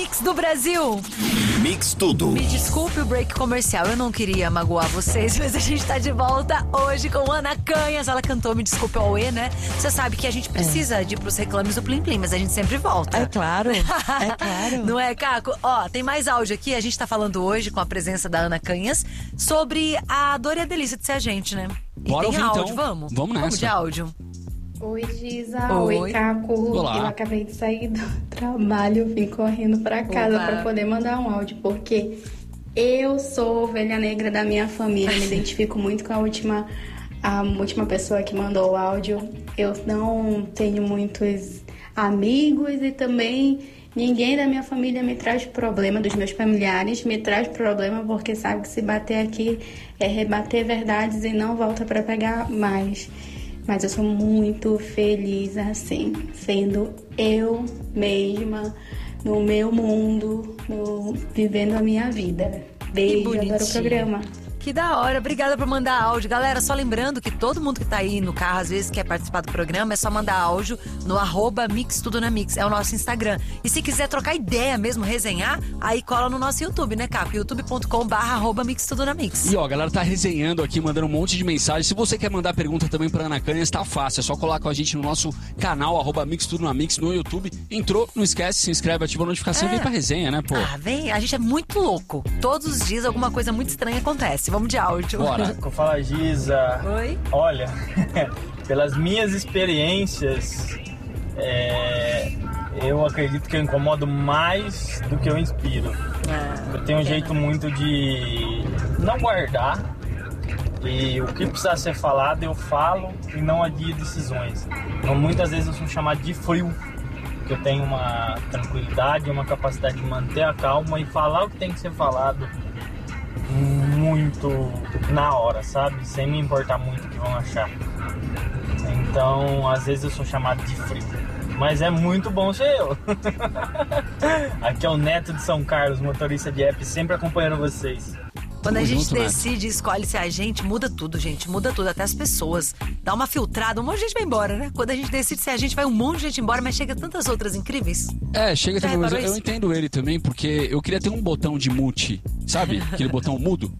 Mix do Brasil. Mix Tudo. Me desculpe o break comercial, eu não queria magoar vocês, mas a gente tá de volta hoje com Ana Canhas. Ela cantou Me Desculpe ao E, né? Você sabe que a gente precisa de ir pros reclames do Plim Plim, mas a gente sempre volta. É claro, é claro. Não é, Caco? Ó, tem mais áudio aqui. A gente tá falando hoje com a presença da Ana Canhas sobre a dor e a delícia de ser a gente, né? E Bora tem ouvir, áudio, então. vamos? Vamos nessa. Vamos de áudio. Oi, Giza. Oi. Oi, Caco. Olá. Eu acabei de sair do trabalho, vim correndo pra casa Opa. pra poder mandar um áudio, porque eu sou ovelha negra da minha família, me identifico muito com a última pessoa que mandou o áudio. Eu não tenho muitos amigos e também ninguém da minha família me traz problema, dos meus familiares me traz problema, porque sabe que se bater aqui é rebater verdades e não volta pra pegar mais. Mas eu sou muito feliz assim, sendo eu mesma, no meu mundo, vivendo a minha vida. Beijo, adoro o programa. Que da hora, obrigada por mandar áudio. Galera, só lembrando que todo mundo que tá aí no carro, às vezes quer participar do programa, é só mandar áudio no @mixtudonamix, é o nosso Instagram. E se quiser trocar ideia mesmo, resenhar, aí cola no nosso YouTube, né, Caco? youtube.com/mixtudonamix. E ó, a galera tá resenhando aqui, mandando um monte de mensagem. Se você quer mandar pergunta também pra Ana Canhas, tá fácil. É só colar com a gente no nosso canal, @mixtudonamix no YouTube. Entrou, não esquece, se inscreve, ativa a notificação e vem pra resenha, né, pô? Ah, vem, a gente é muito louco. Todos os dias alguma coisa muito estranha acontece. Vamos de áudio. Bora. Fala, Giza. Oi? Olha, pelas minhas experiências, eu acredito que eu incomodo mais do que eu inspiro. Eu tenho um jeito muito de não guardar, e o que precisar ser falado eu falo e não adio decisões. Então, muitas vezes eu sou chamado de frio, porque eu tenho uma tranquilidade, uma capacidade de manter a calma e falar o que tem que ser falado muito na hora, sabe? Sem me importar muito o que vão achar. Então, às vezes eu sou chamado de frio, mas é muito bom ser eu. Aqui é o Neto de São Carlos, motorista de app, sempre acompanhando vocês. Quando a Tamo gente junto, Neto. decide, escolhe ser a gente, muda tudo, gente. Muda tudo, até as pessoas. Dá uma filtrada, um monte de gente vai embora, né? Quando a gente decide ser a gente, vai um monte de gente embora, mas chega tantas outras incríveis. É, chega Já também, mas reparou eu isso? entendo ele também, porque eu queria ter um botão de mute, sabe? Aquele botão mudo.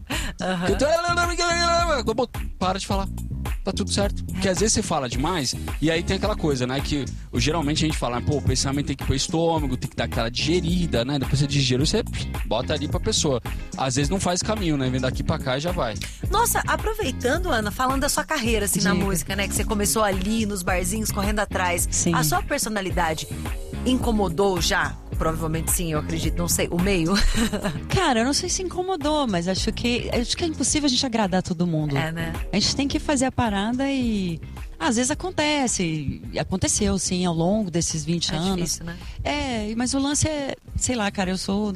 Para de falar. Tá tudo certo. Porque às vezes você fala demais, e aí tem aquela coisa, né? Que geralmente a gente fala, pô, o pensamento tem que ir pro estômago, tem que dar aquela digerida, né? Depois você digeriu, você bota ali pra pessoa. Às vezes não faz caminho, né? Vem daqui pra cá e já vai. Nossa, aproveitando, Ana, falando da sua carreira, assim, na Diga. música, né? Que você começou ali, nos barzinhos, correndo atrás. Sim. A sua personalidade incomodou já? Provavelmente sim, eu acredito, não sei, o meio. Cara, eu não sei se incomodou, mas acho que é impossível a gente agradar todo mundo. É, né? A gente tem que fazer a parada e às vezes acontece. E aconteceu, sim, ao longo desses 20 É anos. difícil, né? Mas o lance é, sei lá, cara, eu sou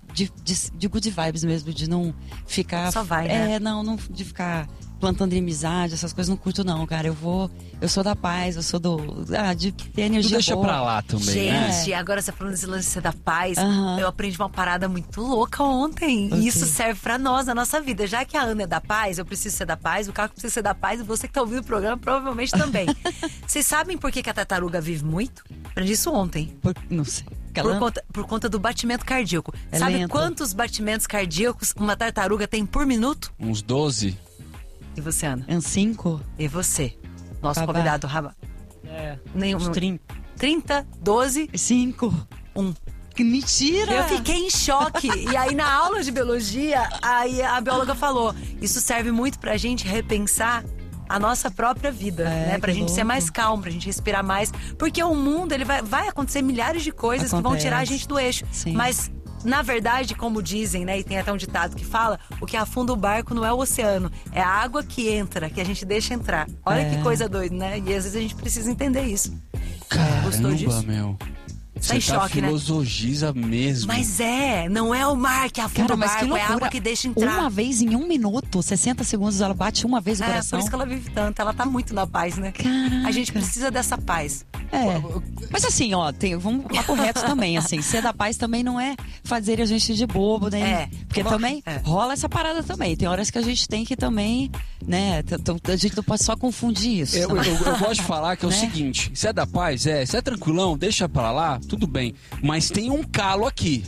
de good vibes mesmo, de não ficar. Só vai, né? Não de ficar plantando inimizade, essas coisas, não curto não, cara. Eu sou da paz, eu sou de ter energia Tu deixa boa. pra lá também, né? Gente, agora você falando desse lance de ser da paz, Aham. eu aprendi uma parada muito louca ontem. Ok. E isso serve pra nós, na nossa vida. Já que a Ana é da paz, eu preciso ser da paz, o Caco precisa ser da paz, e você que tá ouvindo o programa provavelmente também. Vocês sabem por que a tartaruga vive muito? Aprendi isso ontem. Não sei. Por conta do batimento cardíaco. É Sabe lento. quantos batimentos cardíacos uma tartaruga tem por minuto? Uns 12. E você, Ana? 5? E você? Nosso Babá. convidado, Raba. Nenhum. Uns 30. 30, 12, 5. 1. Que mentira! Eu fiquei em choque. E aí, na aula de biologia, aí a bióloga falou: isso serve muito pra gente repensar a nossa própria vida, né? Pra que gente ser louco. mais calmo, pra gente respirar mais. Porque o mundo, ele vai acontecer milhares de coisas que vão tirar a gente do eixo. Sim. Mas, na verdade, como dizem, né? E tem até um ditado que fala: o que afunda o barco não é o oceano, é a água que entra, que a gente deixa entrar. Olha que coisa doida, né? E às vezes a gente precisa entender isso. Gostou disso? Caramba, meu. Tá em Você tá choque, né? filosogiza mesmo. Mas não é o mar que afunda Cara, o mas que barco, é a loucura. água que deixa entrar. Uma vez em 1 minuto, 60 segundos, ela bate uma vez o Por coração. isso que ela vive tanto. Ela tá muito na paz, né? Caraca. A gente precisa dessa paz. Mas assim, ó, vamos lá correto também, assim, ser da paz também não é fazer a gente de bobo, né? Porque também rola essa parada também. Tem horas que a gente tem que também, né? A gente não pode só confundir isso. Eu gosto de falar que é o seguinte: se é da paz, se é tranquilão, deixa pra lá, tudo bem. Mas tem um calo aqui.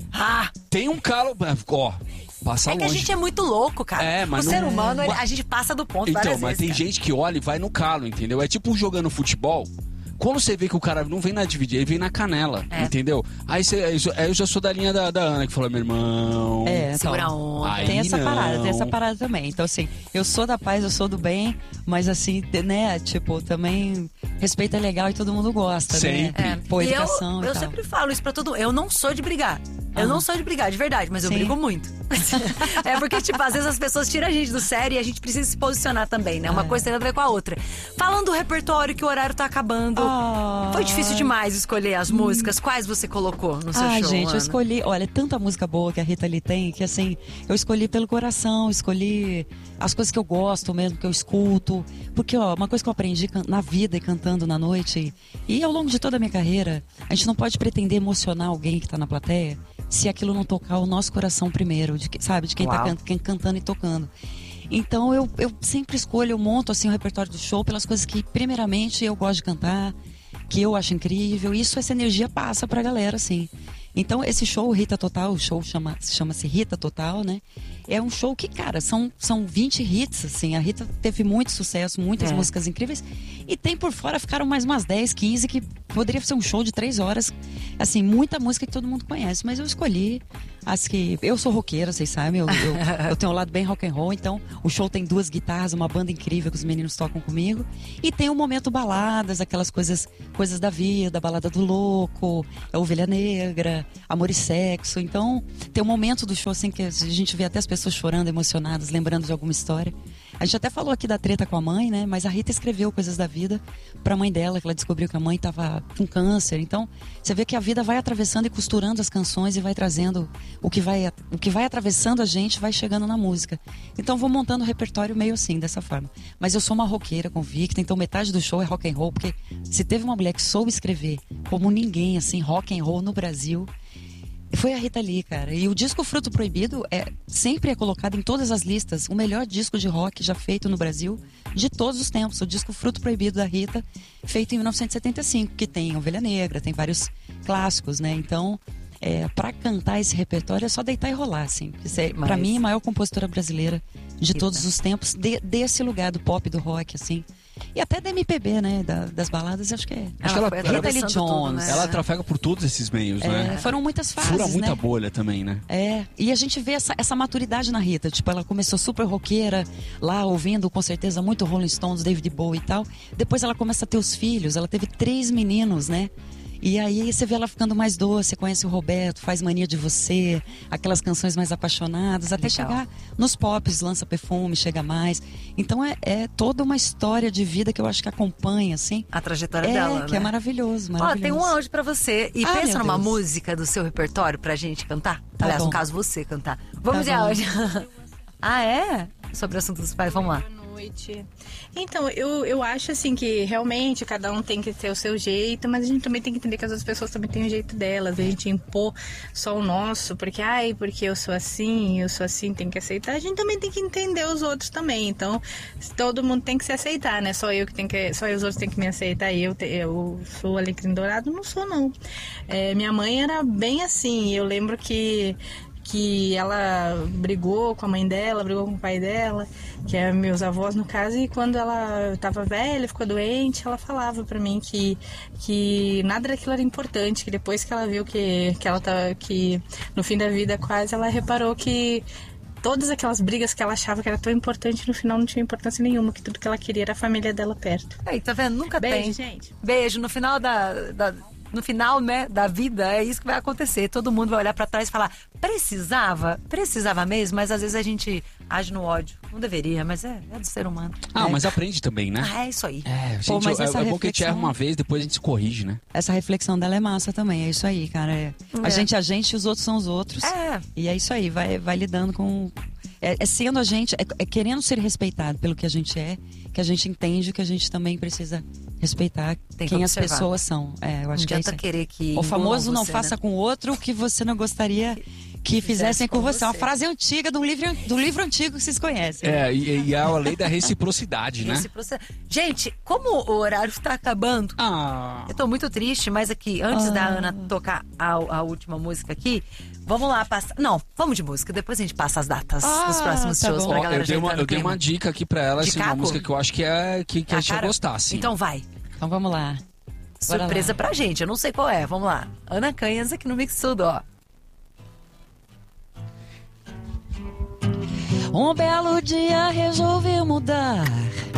Tem um calo, ó. Passa que a gente é muito louco, cara. Mas o ser humano, a gente passa do ponto várias vezes. Mas tem gente que olha e vai no calo, entendeu? É tipo jogando futebol. Quando você vê que o cara não vem na dividida, ele vem na canela, entendeu? Aí eu já sou da linha da Ana, que falou, meu irmão... segura a onda. Tem essa parada também. Então, assim, eu sou da paz, eu sou do bem, mas assim, né, tipo, também respeito é legal e todo mundo gosta, sempre. Né? Pô, educação eu sempre falo isso pra todo mundo. Eu não sou de brigar. Eu não sou de brigar, de verdade, mas eu brigo muito. Porque, tipo, às vezes as pessoas tiram a gente do sério e a gente precisa se posicionar também, né? Uma coisa tem a ver com a outra. Falando do repertório, que o horário tá acabando, foi difícil demais escolher as músicas. Quais você colocou no seu show, gente, Ana? eu escolhi... Olha, tanta música boa que a Rita Lee tem, que assim, eu escolhi pelo coração, escolhi as coisas que eu gosto mesmo, que eu escuto. Porque, ó, uma coisa que eu aprendi na vida e cantando na noite, e ao longo de toda a minha carreira, a gente não pode pretender emocionar alguém que tá na plateia se aquilo não tocar o nosso coração primeiro, sabe? De quem tá cantando e tocando. Então eu sempre escolho, eu monto assim o repertório do show pelas coisas que primeiramente eu gosto de cantar, que eu acho incrível, e essa energia passa pra galera, assim. Então esse show Rita Total, o show chama-se Rita Total, né? É um show que, cara, são 20 hits, assim. A Rita teve muito sucesso, muitas músicas incríveis. E tem por fora, ficaram mais umas 10, 15, que poderia ser um show de 3 horas. Assim, muita música que todo mundo conhece. Mas eu escolhi as que... Eu sou roqueira, vocês sabem. Eu tenho um lado bem rock and roll. Então, o show tem 2 guitarras, uma banda incrível que os meninos tocam comigo. E tem um momento baladas, aquelas coisas da vida, Balada do Louco, a Ovelha Negra, Amor e Sexo. Então, tem um momento do show, assim, que a gente vê até as pessoas chorando, emocionadas, lembrando de alguma história. A gente até falou aqui da treta com a mãe, né? Mas a Rita escreveu coisas da vida pra mãe dela, que ela descobriu que a mãe tava com câncer. Então, você vê que a vida vai atravessando e costurando as canções e vai trazendo o que vai atravessando a gente, vai chegando na música. Então, vou montando o repertório meio assim, dessa forma. Mas eu sou uma roqueira convicta, então metade do show é rock and roll, porque se teve uma mulher que soube escrever como ninguém, assim, rock and roll no Brasil, foi a Rita Lee, cara. E o disco Fruto Proibido sempre é colocado em todas as listas. O melhor disco de rock já feito no Brasil de todos os tempos. O disco Fruto Proibido da Rita, feito em 1975, que tem Ovelha Negra, tem vários clássicos, né? Então, pra cantar esse repertório é só deitar e rolar, assim. Pra mim, a maior compositora brasileira de todos os tempos, desse lugar do pop, do rock, assim. E até da MPB, né? Das baladas, acho que é. Acho que ela Rita Lee Jones. Tudo, né? Ela trafega por todos esses meios, né? Foram muitas fases, fura muita né? bolha também, né? E a gente vê essa maturidade na Rita. Tipo, ela começou super roqueira, lá ouvindo, com certeza, muito Rolling Stones, David Bowie e tal. Depois ela começa a ter os filhos, ela teve 3 meninos, né? E aí você vê ela ficando mais doce, você conhece o Roberto, Faz Mania de Você, aquelas canções mais apaixonadas, até chegar nos pops, Lança Perfume, Chega Mais. Então é toda uma história de vida que eu acho que acompanha, assim. A trajetória dela, que né? é maravilhoso. Ó, tem um áudio pra você. E pensa numa Deus. música do seu repertório pra gente cantar. Tá Aliás, bom. no caso, você cantar. Vamos de bom. áudio. É? Sobre o assunto dos pais, vamos lá. Noite. Então, eu acho assim que realmente cada um tem que ter o seu jeito, mas a gente também tem que entender que as outras pessoas também têm o jeito delas. A gente impor só o nosso, porque eu sou assim, tem que aceitar. A gente também tem que entender os outros também. Então, todo mundo tem que se aceitar, né? Só os outros têm que me aceitar. Eu sou alecrim dourado? Não sou, não. Minha mãe era bem assim. Eu lembro que ela brigou com a mãe dela, brigou com o pai dela, que é meus avós no caso, e quando ela estava velha, ficou doente, ela falava pra mim que nada daquilo era importante, que depois que ela viu que no fim da vida quase, ela reparou que todas aquelas brigas que ela achava que era tão importante, no final não tinha importância nenhuma, que tudo que ela queria era a família dela perto. Aí, tá vendo? Nunca tem. Beijo, gente. Beijo. No final no final, né, da vida, é isso que vai acontecer. Todo mundo vai olhar pra trás e falar, precisava mesmo, mas às vezes a gente age no ódio. Não deveria, mas é do ser humano. Mas aprende também, né? É isso aí. Gente, mas essa é bom que a gente erra reflexão- uma vez, depois a gente se corrige, né? Essa reflexão dela é massa também, é isso aí, cara. A gente e os outros são os outros. E é isso aí, vai lidando com... sendo a gente, querendo ser respeitado pelo que a gente é, que a gente entende que a gente também precisa respeitar Tem que quem as observar. pessoas são. Eu acho Não que é adianta isso. querer que O famoso engulam não você, faça né? com o outro o que você não gostaria que fizessem com você. É uma frase antiga do livro antigo que vocês conhecem. E a lei da reciprocidade, né? Gente, como o horário está acabando, eu tô muito triste, mas aqui, antes da Ana tocar a última música aqui, vamos lá passar. Não, vamos de música, depois a gente passa as datas dos próximos tá shows bom. pra Ó, galera. eu dei uma dica aqui pra ela, assim, uma Caco? música que eu acho que a gente ia gostar, assim. Então vai. Então vamos lá. Bora Surpresa lá. pra gente, eu não sei qual é. Vamos lá. Ana Canhas aqui no Mix Tudo, ó. Um belo dia resolvi mudar